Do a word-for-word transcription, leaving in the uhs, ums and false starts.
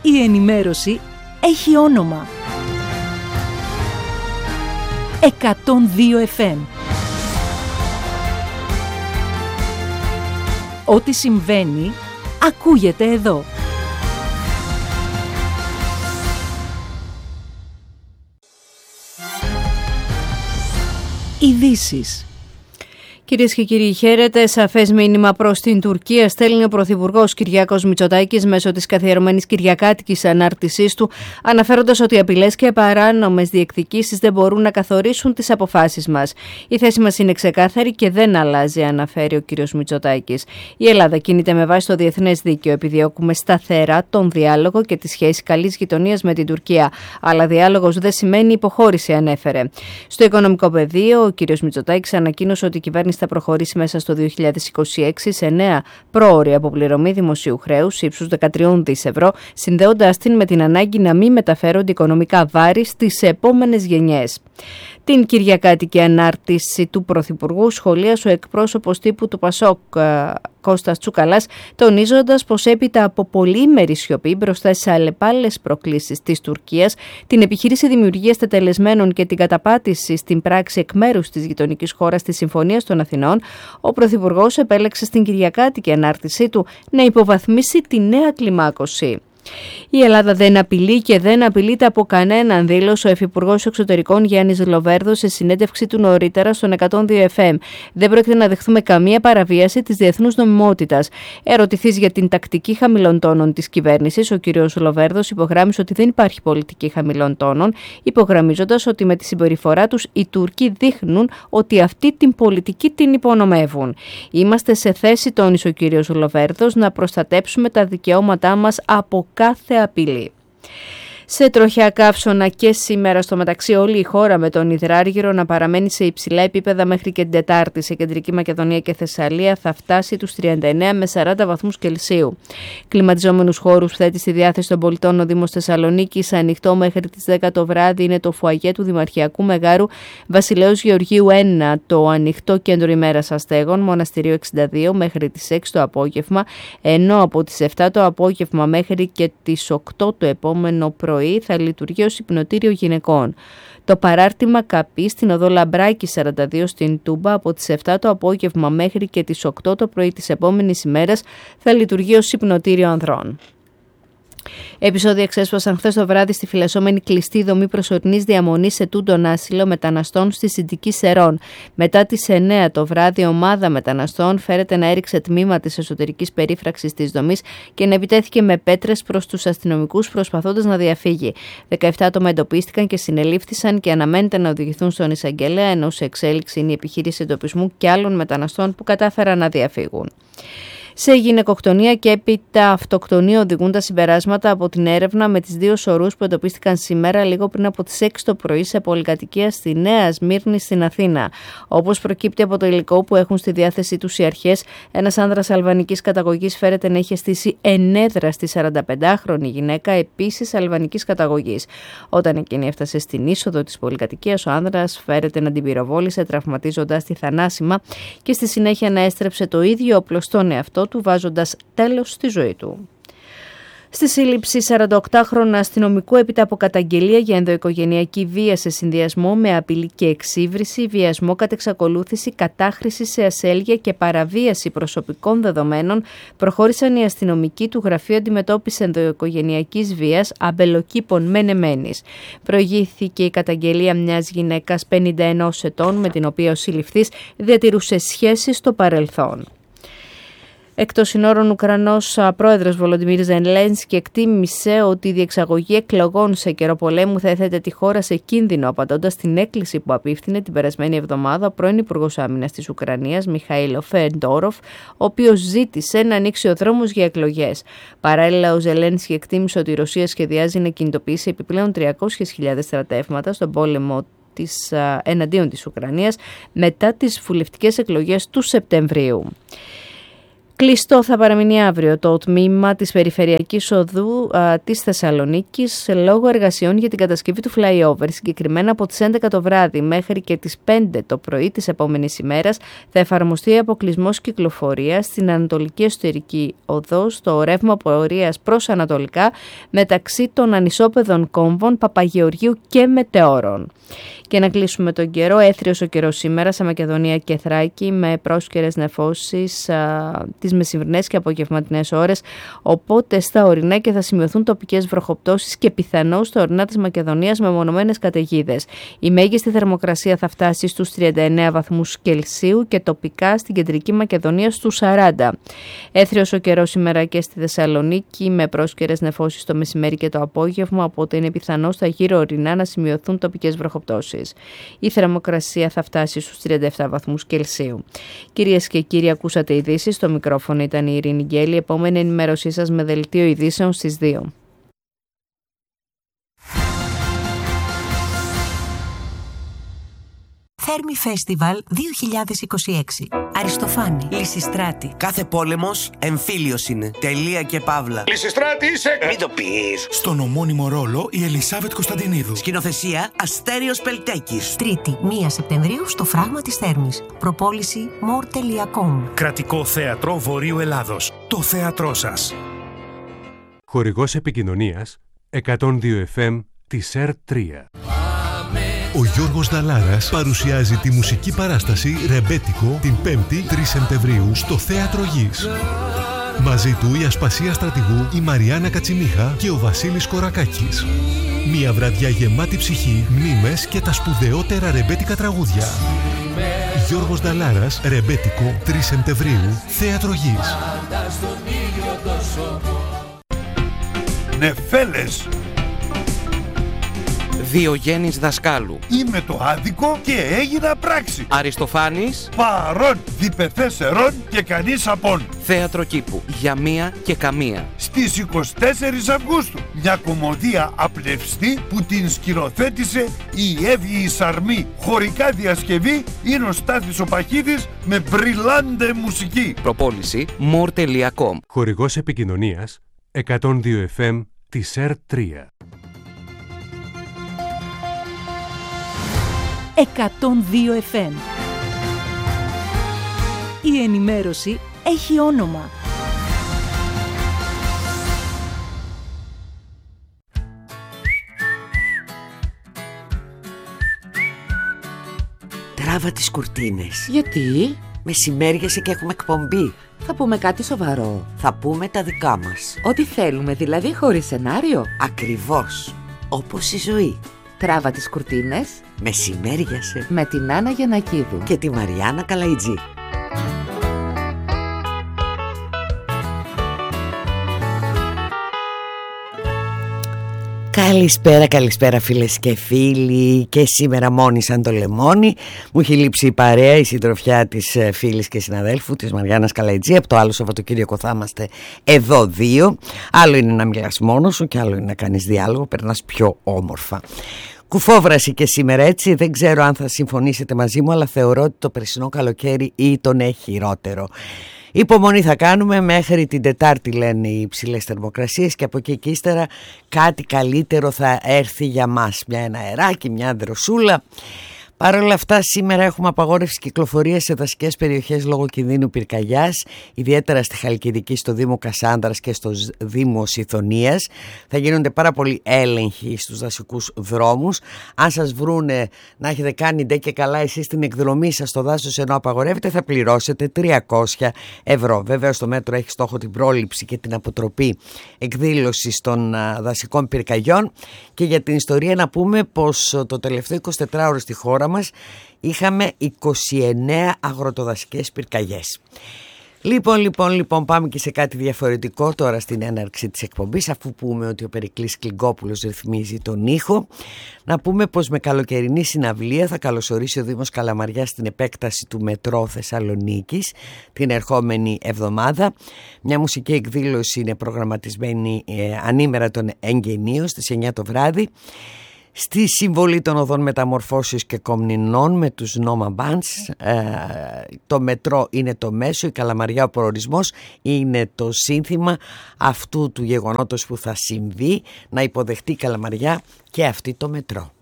η ενημέρωση έχει όνομα. εκατόν δύο εφ εμ. Ό,τι συμβαίνει, ακούγεται εδώ. Ειδήσεις. Κυρίες και κύριοι, χαίρετε. Σαφές μήνυμα προς την Τουρκία στέλνει ο Πρωθυπουργός Κυριάκος Μητσοτάκης μέσω της καθιερωμένης κυριακάτικης ανάρτησής του, αναφέροντας ότι απειλές και παράνομες διεκδικήσεις δεν μπορούν να καθορίσουν τις αποφάσεις μας. Η θέση μας είναι ξεκάθαρη και δεν αλλάζει, αναφέρει ο κ. Μητσοτάκης. Η Ελλάδα κινείται με βάση το διεθνές δίκαιο. Επιδιώκουμε σταθερά τον διάλογο και τη σχέση καλής γειτονίας με την Τουρκία. Αλλά διάλογος δεν σημαίνει υποχώρηση, ανέφερε. Στο οικονομικό πεδίο, ο κ. Μητσοτάκης ανακοίνωσε ότι η κυβέρνηση θα προχωρήσει μέσα στο δύο χιλιάδες είκοσι έξι σε νέα πρόωρη αποπληρωμή δημοσίου χρέους ύψους δεκατρία δις ευρώ, συνδέοντας την με την ανάγκη να μην μεταφέρονται οικονομικά βάρη στις επόμενες γενιές. Την κυριακάτικη ανάρτηση του Πρωθυπουργού σχολίασε ο εκπρόσωπος τύπου του Πασόκ, Κώστας Τσουκαλάς, τονίζοντας πως έπειτα από πολύμερη σιωπή μπροστά στις αλλεπάλληλες προκλήσεις της Τουρκίας, την επιχείρηση δημιουργίας τετελεσμένων και την καταπάτηση στην πράξη εκ μέρους της γειτονικής χώρας της Συμφωνίας των Αθηνών, ο Πρωθυπουργός επέλεξε στην κυριακάτικη ανάρτησή του να υποβαθμίσει τη νέα κλιμάκωση. Η Ελλάδα δεν απειλεί και δεν απειλείται από κανέναν, δήλωσε ο Υφυπουργός Εξωτερικών Γιάννης Λοβέρδος σε συνέντευξη του νωρίτερα στον εκατόν δύο εφ εμ. Δεν πρόκειται να δεχθούμε καμία παραβίαση της διεθνούς νομιμότητας. Ερωτηθείς για την τακτική χαμηλών τόνων της κυβέρνησης, ο κ. Λοβέρδος υπογράμμισε ότι δεν υπάρχει πολιτική χαμηλών τόνων, υπογραμμίζοντας ότι με τη συμπεριφορά τους οι Τούρκοι δείχνουν ότι αυτή την πολιτική την υπονομεύουν. Είμαστε σε θέση, τόνισε ο κ. Λοβέρδος, να προστατέψουμε τα δικαιώματά μας από κάθε απειλή. Σε τροχιά καύσωνα και σήμερα, στο μεταξύ όλη η χώρα με τον υδράργυρο να παραμένει σε υψηλά επίπεδα μέχρι και την Τετάρτη. Σε Κεντρική Μακεδονία και Θεσσαλία θα φτάσει τους τριάντα εννέα με σαράντα βαθμούς Κελσίου. Κλιματιζόμενους χώρους θέτει στη διάθεση των πολιτών ο Δήμος Θεσσαλονίκης. Ανοιχτό μέχρι τις δέκα το βράδυ είναι το φουαγέ του Δημαρχιακού Μεγάρου Βασιλέως Γεωργίου ένα, το ανοιχτό κέντρο ημέρας αστέγων Μοναστηρίου εξήντα δύο μέχρι τις έξι το απόγευμα, ενώ από τις επτά το απόγευμα μέχρι και τις οκτώ το επόμενο πρωί θα λειτουργεί ως υπνοτήριο γυναικών. Το παράρτημα Καπή στην οδό Λαμπράκη σαράντα δύο στην Τούμπα από τις επτά το απόγευμα μέχρι και τις οκτώ το πρωί της επόμενης ημέρας θα λειτουργεί ως υπνοτήριο ανδρών. Επεισόδια ξέσπασαν χθες το βράδυ στη φυλασσόμενη κλειστή δομή προσωρινής διαμονής σε τούντον άσυλο μεταναστών στη Συντική Σερών. Μετά τις εννέα το βράδυ, ομάδα μεταναστών φέρεται να έριξε τμήμα της εσωτερικής περίφραξης της δομής και να επιτέθηκε με πέτρες προς τους αστυνομικούς προσπαθώντας να διαφύγει. δεκαεπτά άτομα εντοπίστηκαν και συνελήφθησαν και αναμένεται να οδηγηθούν στον εισαγγελέα, ενώ σε εξέλιξη είναι η επιχείρηση εντοπισμού και άλλων μεταναστών που κατάφεραν να διαφύγουν. Σε γυναικοκτονία και έπειτα αυτοκτονία οδηγούν τα συμπεράσματα από την έρευνα με τις δύο σωρούς που εντοπίστηκαν σήμερα λίγο πριν από τις έξι το πρωί σε πολυκατοικία στη Νέα Σμύρνη στην Αθήνα. Όπως προκύπτει από το υλικό που έχουν στη διάθεσή τους οι αρχές, ένας άνδρας αλβανικής καταγωγής φέρεται να είχε στήσει ενέδρα στη σαρανταπεντάχρονη γυναίκα, επίσης αλβανικής καταγωγής. Όταν εκείνη έφτασε στην είσοδο της πολυκατοικίας, ο άνδρας φέρεται να την πυροβόλησε, τραυματίζοντας τη θανάσιμα και στη συνέχεια να έστρεψε το ίδιο όπλο στον εαυτό του, βάζοντας τέλος στη ζωή του. Στη σύλληψη σαρανταοκτάχρονου αστυνομικού έπειτα από καταγγελία για ενδοοικογενειακή βία σε συνδυασμό με απειλή και εξύβριση, βιασμό κατ' εξακολούθηση, κατάχρηση σε ασέλγεια και παραβίαση προσωπικών δεδομένων, προχώρησαν οι αστυνομικοί του Γραφείου Αντιμετώπισης Ενδοοικογενειακής Βίας Αμπελοκήπων Μενεμένης. Προηγήθηκε η καταγγελία μιας γυναίκας πενήντα ενός ετών με την οποία ο σύλληφθης διατηρούσε σχέσεις στο παρελθόν. Εκτός συνόρων, Ουκρανός πρόεδρος Βολοντιμίρ Ζελένσκι εκτίμησε ότι η διεξαγωγή εκλογών σε καιρό πολέμου θα έθετε τη χώρα σε κίνδυνο, απαντώντας στην έκκληση που απίφθινε την περασμένη εβδομάδα ο πρώην Υπουργός Άμυνας της Ουκρανίας, Μιχαήλο Φεντόροφ, ο οποίος ζήτησε να ανοίξει ο δρόμος για εκλογές. Παράλληλα, ο Ζελένσκι εκτίμησε ότι η Ρωσία σχεδιάζει να κινητοποιήσει επιπλέον τριακόσιες χιλιάδες στρατεύματα στον πόλεμο της, εναντίον της Ουκρανίας μετά τις βουλευτικές εκλογές του Σεπτεμβρίου. Κλειστό θα παραμείνει αύριο το τμήμα της Περιφερειακής Οδού α, της Θεσσαλονίκης λόγω εργασιών για την κατασκευή του flyover. Συγκεκριμένα από τις έντεκα το βράδυ μέχρι και τις πέντε το πρωί της επόμενης ημέρας θα εφαρμοστεί αποκλεισμός κυκλοφορίας στην Ανατολική Εσωτερική Οδό στο ρεύμα πορείας προς Ανατολικά μεταξύ των ανισόπεδων κόμβων Παπαγεωργίου και Μετεώρων. Και να κλείσουμε τον καιρό. Έθριος ο καιρός σήμερα σε Μακεδονία και Θράκη με πρόσκαιρες νεφώσεις α, τις μεσημβρινές και απογευματινές ώρες, οπότε στα ορεινά και θα σημειωθούν τοπικές βροχοπτώσεις και πιθανώς στα ορεινά της Μακεδονίας με μονομένες καταιγίδες. Η μέγιστη θερμοκρασία θα φτάσει στους τριάντα εννέα βαθμούς Κελσίου και τοπικά στην κεντρική Μακεδονία στους σαράντα. Έθριος ο καιρός σήμερα και στη Θεσσαλονίκη με πρόσκαιρες νεφώσεις το μεσημέρι και το απόγευμα, οπότε είναι πιθανώς στα γύρω ορεινά να σημειωθούν τοπικές βροχοπτώσεις. Η θερμοκρασία θα φτάσει στους τριάντα επτά βαθμούς Κελσίου. Κυρίες και κύριοι, ακούσατε ειδήσεις. Στο μικρόφωνο ήταν η Ειρήνη Γκέλη. Επόμενη ενημέρωσή σας με δελτίο ειδήσεων στις δύο. Θέρμη Φέστιβαλ δύο χιλιάδες είκοσι έξι. Αριστοφάνη, Λυσιστράτη. Κάθε πόλεμος εμφύλιος είναι. Τελεία και παύλα. Λυσιστράτη είσαι! Μην το πεις. Στον ομώνυμο ρόλο η Ελισάβετ Κωνσταντινίδου. Σκηνοθεσία Αστέριος Πελτέκης. Τρίτη, πρώτη Σεπτεμβρίου στο Φράγμα της Θέρμης. Προπόληση more τελεία com. Κρατικό Θέατρο Βορείου Ελλάδος. Το θέατρό σας. Χορηγός επικοινωνίας εκατόν δύο εφ εμ της ΕΡ τρία. Ο Γιώργος Δαλάρας παρουσιάζει τη μουσική παράσταση «Ρεμπέτικο» την πέμπτη τρεις Σεπτεμβρίου στο Θέατρο Γης. Μαζί του η Ασπασία Στρατηγού, η Μαριάννα Κατσιμίχα και ο Βασίλης Κορακάκης. Μια βραδιά γεμάτη ψυχή, μνήμες και τα σπουδαιότερα ρεμπέτικα τραγούδια. Γιώργος Δαλάρας, «Ρεμπέτικο» τρεις Σεπτεμβρίου, Θέατρο Γης. Νεφέλες. Διογέννης Δασκάλου. Είμαι το άδικο και έγινα πράξη. Αριστοφάνης. Παρών διπεθέσερον και κανείς απόν. Θέατρο Κήπου. Για μία και καμία. Στις εικοστή τέταρτη Αυγούστου. Μια κομμωδία απλευστή που την σκηνοθέτησε η Εύη Σαρμή. Χωρικά διασκευή είναι ο Στάθης ο Παχίδης με μπριλάντε μουσική. Προπόληση more τελεία com. Χορηγός επικοινωνίας εκατόν δύο εφ εμ της ΕΡ τρία. εκατόν δύο εφ εμ. Η ενημέρωση έχει όνομα. Τράβα τις κουρτίνες. Γιατί? Μεσημέριασε και έχουμε εκπομπή. Θα πούμε κάτι σοβαρό. Θα πούμε τα δικά μας. Ό,τι θέλουμε, δηλαδή χωρίς σενάριο. Ακριβώς. Όπως η ζωή. Τράβα τις κουρτίνες. Μεσημέριασε. Με την Άννα Γιαννακίδου. Και τη Μαριάννα Καλαϊτζή. Καλησπέρα, καλησπέρα φίλες και φίλοι. Και σήμερα μόνη σαν το λεμόνι. Μου έχει λείψει η παρέα, η συντροφιά της φίλης και συναδέλφου της Μαριάννας Καλαϊτζή. Από το άλλο Σαββατοκύριακο θα είμαστε εδώ δύο. Άλλο είναι να μιλάς μόνος σου και άλλο είναι να κάνεις διάλογο. Περνάς πιο όμορφα. Κουφόβραση και σήμερα, έτσι. Δεν ξέρω αν θα συμφωνήσετε μαζί μου, αλλά θεωρώ ότι το περσινό καλοκαίρι ήταν χειρότερο. Υπομονή θα κάνουμε μέχρι την Τετάρτη, λένε οι υψηλές θερμοκρασίες, και από εκεί και ύστερα κάτι καλύτερο θα έρθει για μας. Μια ένα αεράκι, μια δροσούλα. Παρ' όλα αυτά, σήμερα έχουμε απαγόρευση κυκλοφορίας σε δασικές περιοχές λόγω κινδύνου πυρκαγιάς, ιδιαίτερα στη Χαλκιδική, στο Δήμο Κασάνδρας και στο Δήμο Σιθωνίας. Θα γίνονται πάρα πολλοί έλεγχοι στους δασικούς δρόμους. Αν σας βρούνε να έχετε κάνει ντε και καλά εσείς την εκδρομή σας στο δάσος ενώ απαγορεύετε, θα πληρώσετε τριακόσια ευρώ. Βέβαια, το μέτρο έχει στόχο την πρόληψη και την αποτροπή εκδήλωσης των δασικών πυρκαγιών. Και για την ιστορία να πούμε πως το τελευταίο εικοσιτετράωρο στη χώρα μας είχαμε είκοσι εννέα αγροτοδασικές πυρκαγιές. Λοιπόν, λοιπόν, λοιπόν, πάμε και σε κάτι διαφορετικό τώρα στην έναρξη της εκπομπής, αφού πούμε ότι ο Περικλής Κλιγκόπουλος ρυθμίζει τον ήχο. Να πούμε πως με καλοκαιρινή συναυλία θα καλωσορίσει ο Δήμος Καλαμαριάς στην επέκταση του Μετρό Θεσσαλονίκης την ερχόμενη εβδομάδα. Μια μουσική εκδήλωση είναι προγραμματισμένη ε, ανήμερα των εγγενείων στις εννιά το βράδυ. Στη συμβολή των οδών μεταμορφώσεως και Κομνηνών με τους Noma Bands, ε, το μετρό είναι το μέσο, η Καλαμαριά ο προορισμός, είναι το σύνθημα αυτού του γεγονότος που θα συμβεί, να υποδεχτεί η Καλαμαριά και αυτή το μετρό.